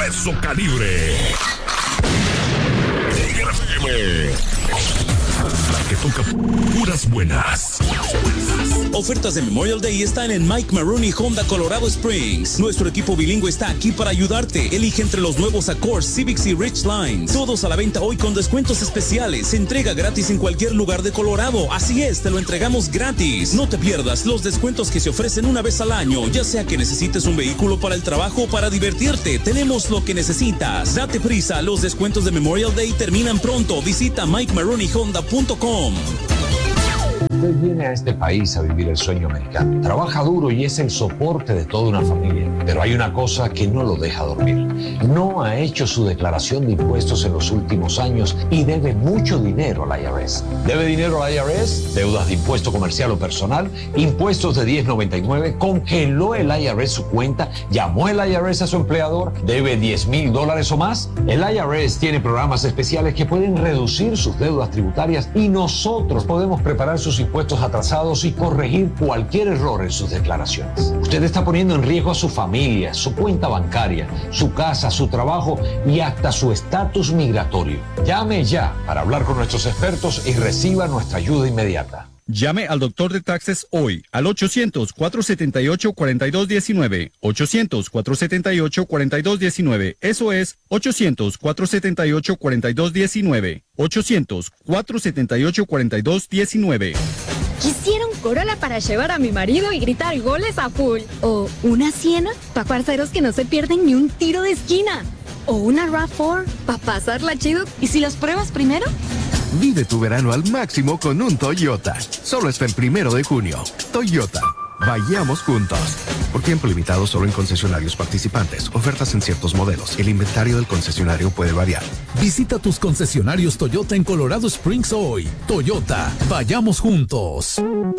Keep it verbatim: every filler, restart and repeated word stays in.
grueso calibre. Tigre F M. La que toca puras buenas. Ofertas de Memorial Day están en Mike Maroney Honda Colorado Springs. Nuestro equipo bilingüe está aquí para ayudarte. Elige entre los nuevos Accord, Civics y Ridgeline. Todos a la venta hoy con descuentos especiales. Entrega gratis en cualquier lugar de Colorado. Así es, te lo entregamos gratis. No te pierdas los descuentos que se ofrecen una vez al año. Ya sea que necesites un vehículo para el trabajo o para divertirte, tenemos lo que necesitas. Date prisa, los descuentos de Memorial Day terminan pronto. Visita mike maroney honda punto com. Usted viene a este país a vivir el sueño americano. Trabaja duro y es el soporte de toda una familia. Pero hay una cosa que no lo deja dormir. No ha hecho su declaración de impuestos en los últimos años y debe mucho dinero al I R S. ¿Debe dinero al I R S? Deudas de impuesto comercial o personal, impuestos de diez noventa y nueve, congeló el I R S su cuenta, llamó el I R S a su empleador, debe diez mil dólares o más. El I R S tiene programas especiales que pueden reducir sus deudas tributarias y nosotros podemos preparar sus impuestos atrasados y corregir cualquier error en sus declaraciones. Usted está poniendo en riesgo a su familia, su cuenta bancaria, su casa, su trabajo y hasta su estatus migratorio. Llame ya para hablar con nuestros expertos y reciba nuestra ayuda inmediata. Llame al doctor de taxes hoy al ochocientos, cuatrocientos setenta y ocho, cuarenta y dos diecinueve. ochocientos, cuatrocientos setenta y ocho, cuarenta y dos diecinueve. Eso es ochocientos, cuatrocientos setenta y ocho, cuarenta y dos diecinueve. ochocientos, cuatrocientos setenta y ocho, cuarenta y dos diecinueve. Quisiera un Corolla para llevar a mi marido y gritar goles a full. O una Siena para parceros que no se pierden ni un tiro de esquina. O una RAV cuatro para pasarla chido. ¿Y si los pruebas primero? Vive tu verano al máximo con un Toyota. Solo hasta el primero de junio. Toyota. Vayamos juntos. Por tiempo limitado solo en concesionarios participantes. Ofertas en ciertos modelos. El inventario del concesionario puede variar. Visita tus concesionarios Toyota en Colorado Springs hoy. Toyota. Vayamos juntos.